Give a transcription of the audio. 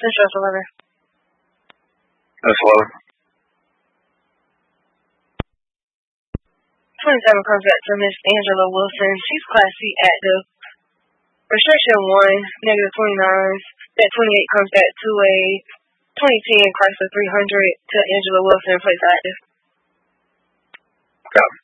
Central 11. That's 11. 27 comes back to Miss Angela Wilson. She's Class C active. Restriction 1, negative 29. That 28 comes back to a 2010 Chrysler 300 to Angela Wilson, place active. Got it.